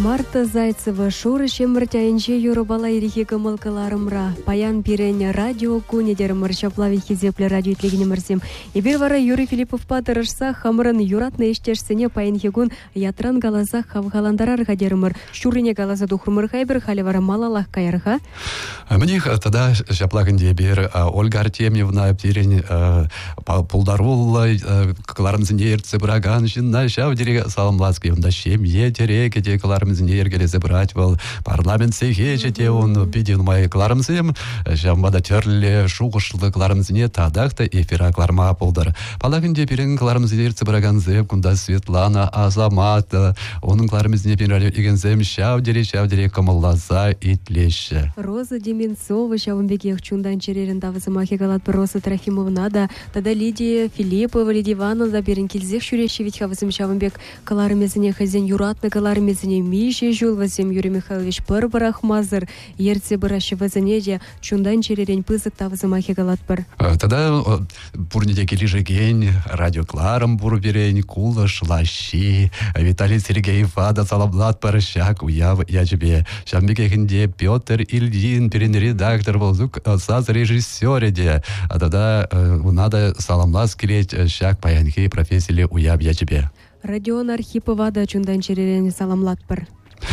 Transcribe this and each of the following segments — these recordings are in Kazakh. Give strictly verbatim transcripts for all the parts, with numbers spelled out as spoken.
Марта Зайцева шуры шемртяйынче юрыбала ирихи кымылкаларымра. Паян пирене радио кунедер мырчаплави хизепле радио итлегенемерсем. Ибир вара Юрий Филиппов патырышса хамрын юратны иштешсене паян хигун ятран галаза хавгаландарар гадермыр. Шурине галаза духрмыр хайбер хали вара малалах кайырха. Мне тогда шаплаган дебер Ольга Артемьевна пирень пулдарулла кларымзинер цебраган жинна шавдире саламласки унда шемье тереке те кларымзинер келе забрать был парламент сехече те он бидин май кларымзем жамбада терле шугышлы кларымзине тадакта эфира кларма пулдар палаган деберин кларымзинер цебраган зеб кунда Светлана Азамат onun кларымзине пирали игензем шавдире шавдире камаллаза итлеше Роза Деменцова шавымбеке чундан черерин тавызымахе галат Роза Трахимовна да тада Лидия Филиппова Лидия Ивановна берин килзех шурещи ведь хавызым шавымбек каларымезине хазен юратны каларымезине мише жул вазем Юрий Михайлович пырбарах мазыр ерце быращы вазенеде чундан черерин пызык тавызымахе галат пыр. Тада пурниде келиже ген радио Кларам бурберень кулыш лащи Виталий Сергеев ада салаблат парыщак уяв я тебе шамбеке хинде Петр Ильин перен редактор волзук саз режиссер де а тогда надо саламлас келеть щак паянхи профессили уяв я тебе. Родион Архипова да чундан черерин саламлат пыр.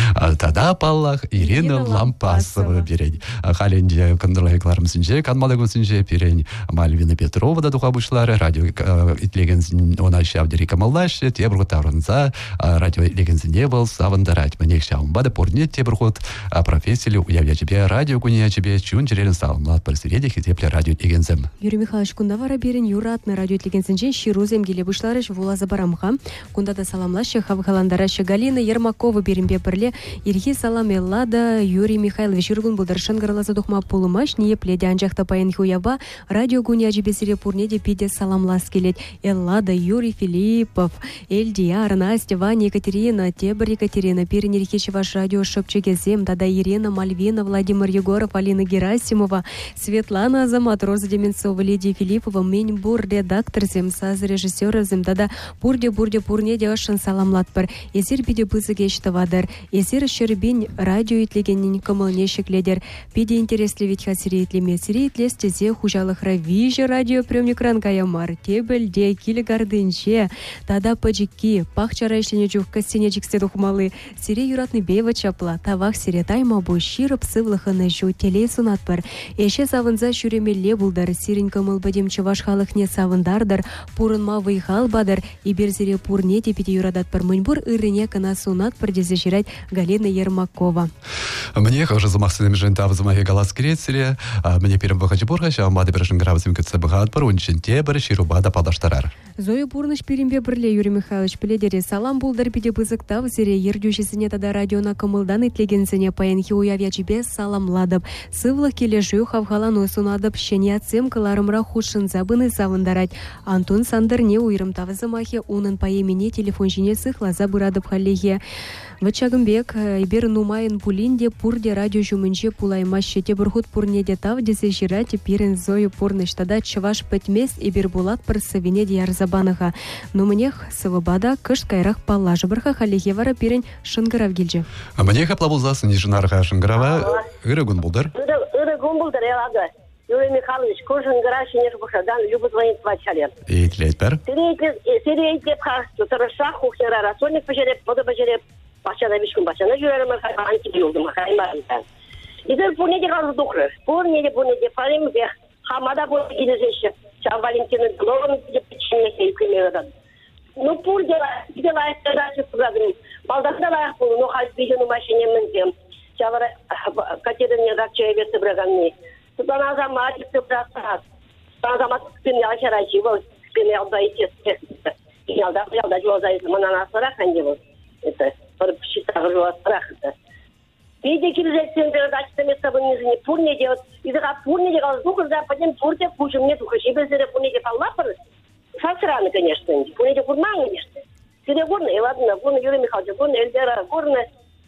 Тада паллах Ирина Лампасова берень. Халенде кандырлай кларымсынже, канмалагымсынже берень. Мальвина Петрова да духабышлары, радио итлегенсін она шавдери камаллашы, тебргу таврынза, радио итлегенсіне был савандарать. Манех шавымбады порнет тебргут, профессили уявля тебе, радио куния тебе, чун черерин саламлат парсиредих и тепле радио итлегенсім. Юрий Михайлович, кундавара берень юратны радио итлегенсінже ширузем геле бұшларыш вулаза барамха. Кундада саламлашы хавгаландарашы Галина Ермакова берень бепір Ирхи салам Эллада Юрий Михайлович Юргун Булдаршан гарлаза духма пулымаш не пледе анжахта паян хуяба радио гуня жибесире пурнеде пиде саламлас келет Эллада Юрий Филиппов Эльдияр Настя Ваня Екатерина Тебр Екатерина Пирин Ирхичи ваш радио Шепчегезем Тада Ирина Мальвина Владимир Егоров Алина Герасимова Светлана Азамат Роза Деменцова Лидия Филиппова Мень Бур редактор зем саз режиссера зем Тада Бурде Бурде пурнеде ашан саламлатпар Есир пиде пызыгешта вадар Есер шербин радио итлегеннен кымылне шекледер. Пиде интересли ведь хасири итлеме сири итлестезе хужалых равиже радио приемникран каямар. Тебельде киле гардынче. Тада паджики пахчара ишлене жух кассене жиксе духмалы. Сири юратны бейва чапла. Тавах сири тайма бу ширып сывлыханы жу телей сунатпар. Эше савынза шуремелле булдар. Сирин кымыл бадем чаваш халыхне савындардар. Пурынма выйхал бадар. Ибер сири пурне тепите юрадатпар. Мыньбур ырыне кана сунатпар дезе жирать Галина Ермакова. Мне уже замахсенным жентав за моей галас крецели, мне первым выходе бурга, а мады бережен гравзим кцбгат парунчин тебер ширубада падаштарар. Зою бурныш перембе брле Юрий Михайлович пледере салам булдар пиде бызыктав зире ердюшесине тада радиона кымылдан итлегенсене паянхи уявячебе салам ладып. Сывлых кележу хавгалану сунадып щенятсем кыларымра худшын забыны савындарать. Антон Сандер не уйрым тавызымахе унын паемине телефон жине сыхла забырадып халлеге. Вачагымбек ибер нумайын пулинде пурде радио жумынче пулаймаще тебурхут пурнеде тав десе жирати пирен Зою пурныш тада чаваш пэтмес ибер булат парсавине диярзабаныха. Нумынех сывыбада кыш кайрах паллажы бырха халеге вара пирен шынгырав гилже. А мне хаплабулзасы нижнарха шынгырава ырыгун булдар. Ырыгун булдар ялага. Юрий Михайлович, кожан гараж не рубахадан, любит звонить два человека. И клейтпер? Серейте пхасту, тарыша хухнера, рассольник пожереп, вода пожереп. Башана бишкун башана жүрерім анти юлдым хаймарымдан. Идер пурнеде қалды дұқры. Пурнеде пурнеде парим бе хамада пурнеде кидезеші. Ча Валентина Гловын деп печенне кейкеме өдады. Ну пурде иде лайықта дачы сұрадым. Балдақта лайық болу, но қалып бейдені машине мінзем. Ча вара катеріне ракчая берді бірағанне. Судан азамат икті бірақтағыз. Судан азамат күппен ялшарайчы бол. Күппен ялда етесті. Ялда ялда жуазайызы мұнан асыра қанде бол. Это считаю, что страх-то. Видите, киржетсен передача места в низине пурне делать. И за пурне делать дух, за потом пурте пушим нет духа. И без этого пурне делать лапы. Сасраны, конечно, пурне делать пурна, конечно. Серегорна, и ладно, пурне Юрий Михайлович, пурне Эльдера, горна,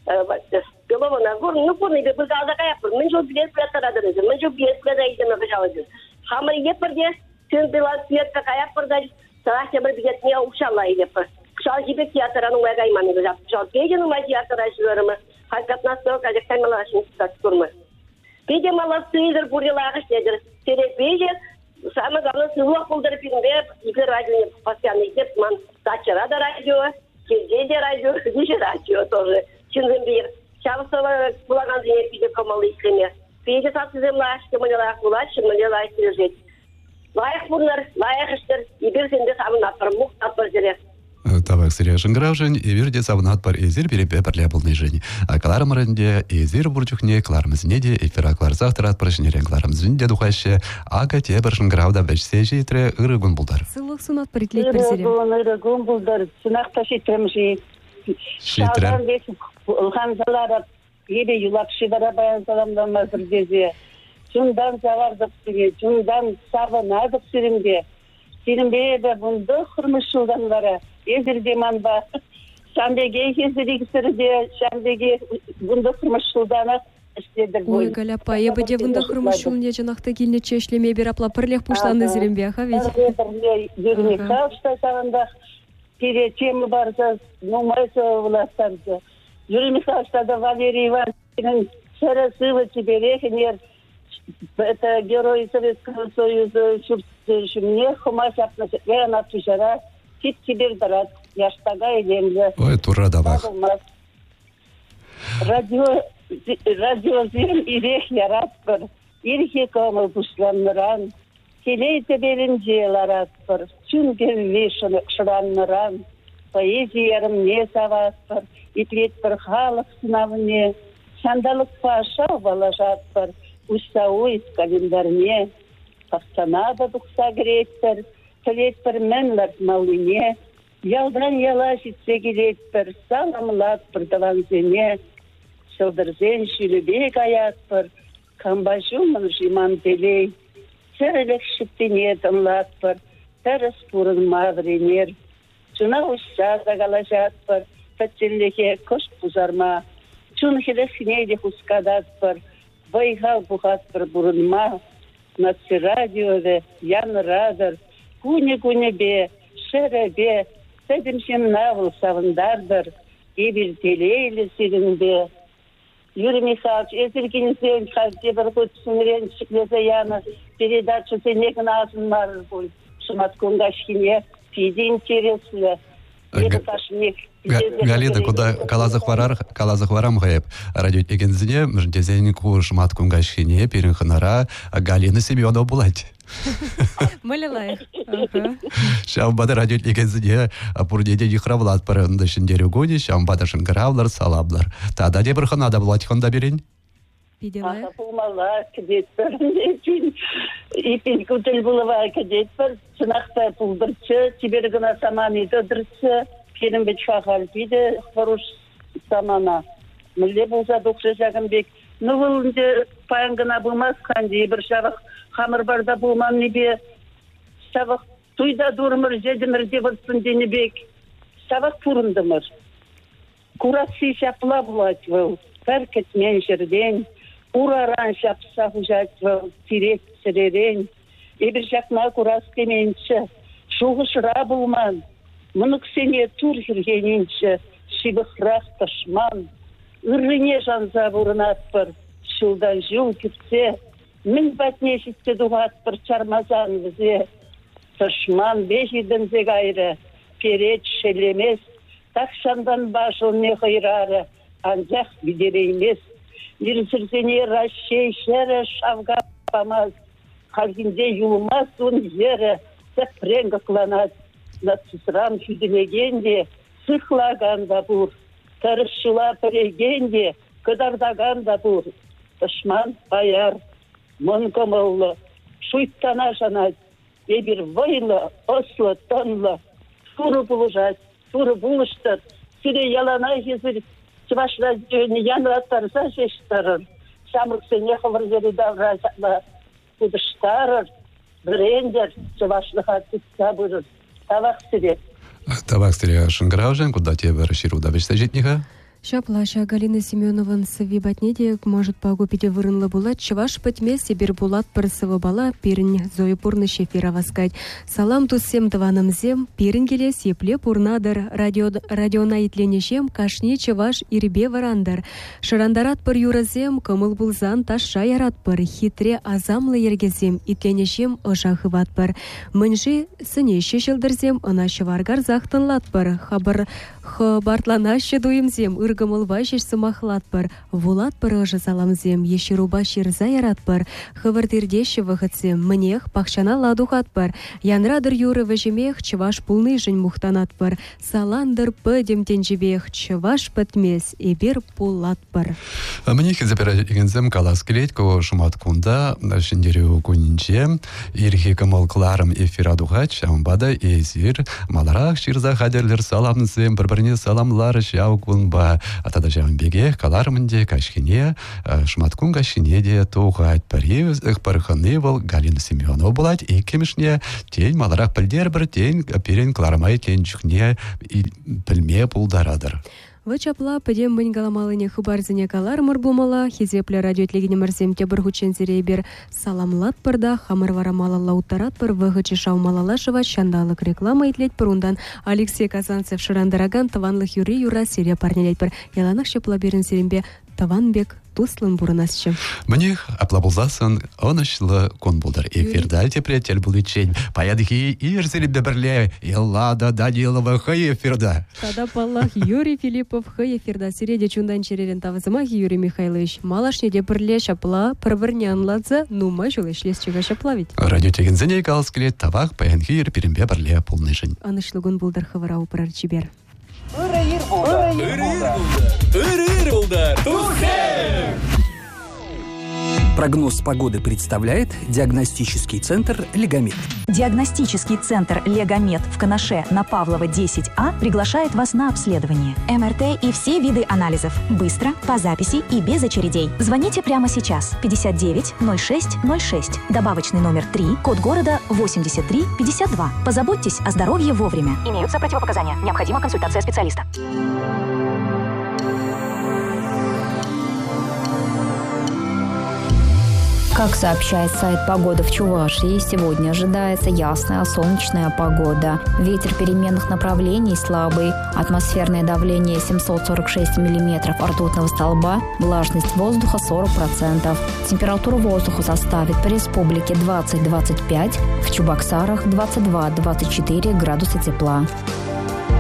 Белова, горна, ну пурне без такая пурне. Мы же без плета радуемся, мы же без плета идем на пожалуйста. Хамар е перде, сын была свет такая передача. Сарахня бы без не ушала или просто. Кшал жибек театрының уәгайманы ғызап. Кшал бейден умай театра жүрімі. Халкатнастығы қажық таймалашын тұтасы тұрмы. Бейде маластыйдыр, бұрелағыш дедір. Тере бейде, самый главный сылуақ бұлдыр пинбе, ипі радионе постоянно идет, ман дачыра да радио, келде де радио, деше радио тоже. Чынзым бейір. Шабысыва бұлаған зіне пиде комалы икреме. Бейде сатсызымлаш, кемалелақ бұлаш, кемалелақ сирежет. Лайық бұлнар, лайық іштір, ибір сенде самын атпыр, мұқ атпыр жире. Табак сирия шынгравжын, эвирде сабынат бар эзир перепе парле болный жени. А клармарынде эзир бурчухне, клармызнеде, эфира кларзах тарат парышнерен клармызнеде духаще, ага те бар шынгравда бәчсе житре ырыгун булдар. Сылық сунат паритлет персире. Ырыгун булдар, сынақта шитремши. Шалдан бесіп, ұлханзаларап, ебе юлап шибара баян саламданмазыр дезе. Чундан завардық сире, чундан сабынадық сирімде. Сирімбе бұнды құрмыш жылдан бара. Езірде манба, шамбеге кездерегісірде, шамбеге бұнды құрмыш жылданы істедір. Ой, Галяпа, ебіде бұнды құрмыш жылне жанақты келіне чешлеме берапла пірлех пұштаны зірімбе, аға ведь? Пірле, жүріне қауышта сағында пере темі барса, нумайса властарды. Жүріне қауышта да Валерий Ивановичның сәрі сывы теберехінер, это герой Советского Союза, шүртшімне, хумаш апнашын атушара, Тип тебе дарат, яштага едемді. Ой, тура давах. Радио, радио зирім ирек ярат бір. Ирхе комыл бұшланыран. Келейті берін желарат бір. Чүн келве шыраныран. Поэзиярым не сават бір. Итлет бір халық сынавыне. Шандалық пашау балажат бір. Устауы из календарне. Пастанада дұқса кереттір. Тілет бір мәнлар малыне, ялдан яла жетсе келет бір, саламлат бір даланзене, шылдырзен шүлібек аят бір, камбажумын жиман делей, сәрілік шіптене дымлат бір, тәріс бұрын мағренер, жына ұшса загалажат бір, пәтчеліге көш бұзарма, чүнхілік нейді құскадат бір, байғал бұғат бір бұрынма, наци радиоды, ян радыр, Куне-куне бе, шәрі бе, сәдімшен навыл савындардыр, ебір телейлі сирін бе. Юрий Михайлович, әзіргенізден қазде бір көтсінірен шіклезе яны, передачы сенегін азын марыр бұл. Шымат көңгашкіне, пейді интереслі. Галина, куда калазах варар, калазах варам гэп. Радио эгензине, мждезеннику шмат кунгашхине, перенханара, Галина Семенова булать. Малилай. Шамбада радио эгензине, пурдеде дихравлат парында шиндерю гони, шамбада шингаравлар, салаблар. Тада де бірханада булать хонда берен? Пиделай. Пулмала, кедет бір, ипин күтіл бұлыва кедет бір, шынақта пулдырчы, тибергіна саманы дыдырчы, Келін бет шағал бейді, құруш самана. Мүлде болса доқшы жағын бек. Нүвілінде паяңғына болмаз қанды, бір шағық қамыр барда болман небе. Шағық туйда дұрмыр, жедімір девірсін дені бек. Шағық пұрындымыр. Курасы шапла бұлат выл, пәркетмен жерден. Ураран шапса құжат выл, тирек сіререн. Ебір жақна курас деменші, шуғышыра болман. Мұны ксене тур жүргенінші, шибықрақ ташман, үріне жанза бұрынат бір, шылдан жыл күпсе, мін бәтіне жетті дұғат бір чармазан бізе. Ташман бейхидін зек айры, перет шелемес, тақшандан башыл не қайрары, анжақ бідереймес. Ерсірзене расшей шәрі шавға памаз, қалгінде юлмас ұн жері, сәпрен қықланат. Нацисрам хүділегенде, сықлаганда бұр, тарышшыла пірегенде, кыдардаганда бұр. Тышман баяр, мұн көмілі, шуйттана жанат, ебір вайлы, ослы, тонлы, туры бұлыжат, туры бұлыштыр, сире ялана кезір, чываш радионы янраттарса жештарыр, шамырксы не қылыр давразалы, кудыштарыр, брендер, чывашлыға түтса бұрыр. Табақ сире. Табак сире шынгыраужен, куда тебе расширу да беште житниха? Шаплаша Галина Семенован сыви батнедек может погубить вырынлы булат, чываш пытме сибир булат пырсывы бала пирін зои пурны шефира васкать. Салам туссем тваным зем, пирін келес епле пурнадыр, радио, радиона итленешем кашне чываш ирбе варандар. Шырандарат пыр юразем, кымыл булзан таша ярат пыр, хитре азамлы ергезем, итленешем ышахы ват пыр. Мынжи сынеше шылдырзем, ынашы варгар захтынлат пыр, хабар хабартланашы дуемзем, ыргымыл вашеш сымахлат пыр, вулат пыр ыжы саламзем, еші руба ширза ярат пыр, хывырдырдеші вғытсем, мнех пахшана ладухат пыр, янрадыр юры вәжемех, чываш пулны жын мухтанат пыр, саландыр пыдем тенжебех, чываш пытмес, ебер пулат пыр. Мнех запирагензем калас клетко шумат кунда, шиндерю кунинче, ирхи кымыл кларым эфира духач, амбада эзир, маларах ширза хадерлер саламзем, бір-біріне саламлар жау күнба. Атада жауын беге, каларымынде кашкине, шматкун кашкине де туғайт пари, парханы был Галина Семенова болать, и кемешне тень маларақ пілдер бір тень перен кларымай тень жүхне пілме пулдарадыр. Вы чапла, пойдем мы галамалыне хубарзине калар мурбумала, хизепле радиотлегине марзем те біргучен зеребер саламлат пырда, хамыр варамала лаутарат пыр, вғычы шаумалалашыва, шандалық реклама итлет пырундан Алексей Казанцев шырандараган таванлых юри юра серия парнелет пыр. Яланах чапла берін серембе таванбек туслын бурынасчы. Мнех аплабулзасын онышлы кон булдар. Эфирда тепретель был ичень. Паядхи ирзели беберле, Еллада Данилова хай эфирда. Тада паллах Юрий Филиппов хай эфирда. Сиреде чундан черерен тавызымах Юрий Михайлович. Малашне де бірле шапла, пырбірне анладза, нума жылы шлесчіға шаплавить. Радио тегензене калскелет тавах паянхи ир перембе бірле пулны жын. Анышлы гон булдар хаварау прарчибер. Ыр-ыр булдар. Ыр-ыр булдар. Прогноз погоды представляет диагностический центр «Легомед». Диагностический центр «Легомед» в Канаше на Павлова десять А приглашает вас на обследование. эм эр тэ и все виды анализов. Быстро, по записи и без очередей. Звоните прямо сейчас. пятьдесят девять ноль шесть ноль шесть. Добавочный номер три. Код города восемьдесят три пятьдесят два. Позаботьтесь о здоровье вовремя. Имеются противопоказания. Необходима консультация специалиста. Как сообщает сайт «Погода в Чувашии», сегодня ожидается ясная солнечная погода. Ветер переменных направлений слабый, атмосферное давление семьсот сорок шесть миллиметров ртутного столба, влажность воздуха сорок процентов. Температура воздуха составит по республике двадцать - двадцать пять, в Чебоксарах двадцать два - двадцать четыре градуса тепла.